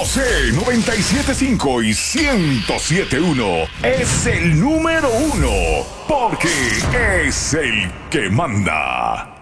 José 97.5 y 107.1 es el número uno porque es el que manda.